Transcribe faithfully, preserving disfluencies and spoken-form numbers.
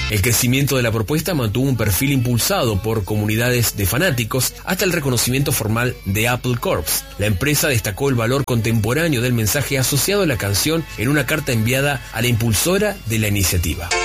El crecimiento de la propuesta mantuvo un perfil impulsado por comunidades de fanáticos hasta el reconocimiento formal de Apple Corps. La empresa destacó el valor contemporáneo del mensaje asociado a la canción en una carta enviada a la impulsora de la iniciativa.